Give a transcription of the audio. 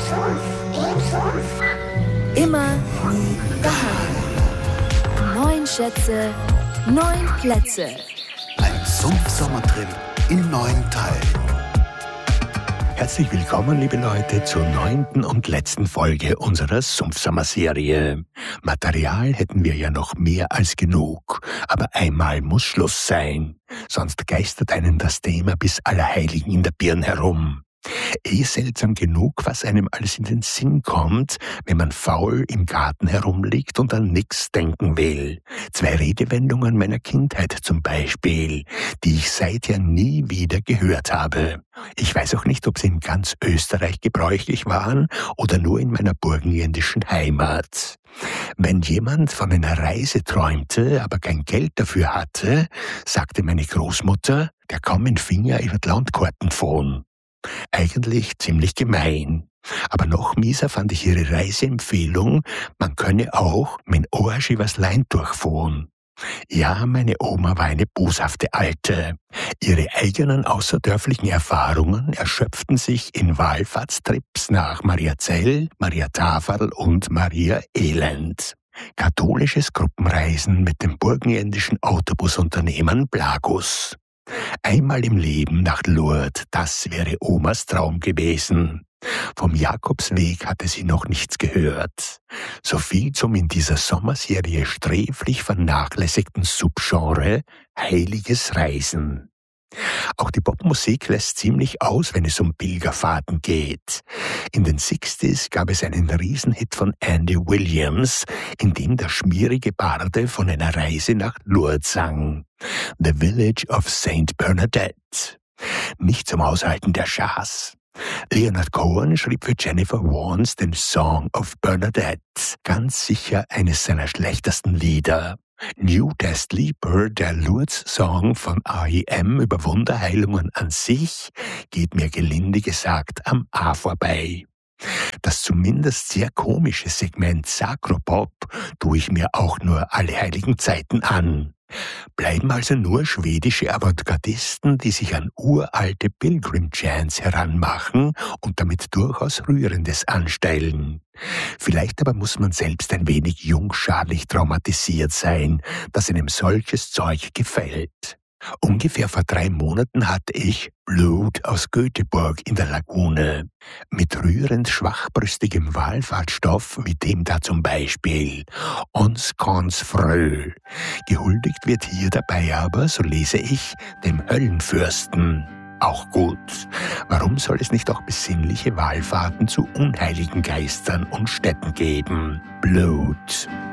Immer daheim. 9 Schätze, 9 Plätze. Ein Sumpfsommertrip in 9 Teilen. Herzlich willkommen, liebe Leute, zur 9. und letzten Folge unserer Sumpfsommer-Serie. Material hätten wir ja noch mehr als genug, aber einmal muss Schluss sein, sonst geistert einen das Thema bis Allerheiligen in der Birn herum. Seltsam genug, was einem alles in den Sinn kommt, wenn man faul im Garten herumliegt und an nix denken will. 2 Redewendungen meiner Kindheit zum Beispiel, die ich seither nie wieder gehört habe. Ich weiß auch nicht, ob sie in ganz Österreich gebräuchlich waren oder nur in meiner burgenländischen Heimat. Wenn jemand von einer Reise träumte, aber kein Geld dafür hatte, sagte meine Großmutter, der kann mit dem Finger über die Landkarten fahren. Eigentlich ziemlich gemein. Aber noch mieser fand ich ihre Reiseempfehlung, man könne auch mit dem Arsch übers Lein durchfahren. Ja, meine Oma war eine boshafte Alte. Ihre eigenen außerdörflichen Erfahrungen erschöpften sich in Wallfahrtstrips nach Mariazell, Mariataferl und Maria Elend. Katholisches Gruppenreisen mit dem burgenländischen Autobusunternehmen Blagus. Einmal im Leben nach Lourdes, das wäre Omas Traum gewesen. Vom Jakobsweg hatte sie noch nichts gehört. So viel zum in dieser Sommerserie sträflich vernachlässigten Subgenre Heiliges Reisen. Auch die Popmusik lässt ziemlich aus, wenn es um Pilgerfahrten geht. In den 60s gab es einen Riesenhit von Andy Williams, in dem der schmierige Barde von einer Reise nach Lourdes sang. The Village of St. Bernadette. Nicht zum Aushalten der Schas. Leonard Cohen schrieb für Jennifer Warnes den Song of Bernadette. Ganz sicher eines seiner schlechtesten Lieder. New Test Leaper, der Lourdes-Song von R.E.M. über Wunderheilungen an sich, geht mir gelinde gesagt am A vorbei. Das zumindest sehr komische Segment Sacropop tue ich mir auch nur alle heiligen Zeiten an. Bleiben also nur schwedische Avantgardisten, die sich an uralte Pilgrim-Chants heranmachen und damit durchaus Rührendes anstellen. Vielleicht aber muss man selbst ein wenig jungscharlich traumatisiert sein, dass einem solches Zeug gefällt. Ungefähr vor 3 Monaten hatte ich Blut aus Göteborg in der Lagune. Mit rührend schwachbrüstigem Wallfahrtstoff, wie dem da zum Beispiel Ons Kons Frö. Gehuldigt wird hier dabei aber, so lese ich, dem Höllenfürsten. Auch gut. Warum soll es nicht auch besinnliche Wallfahrten zu unheiligen Geistern und Städten geben? Blut.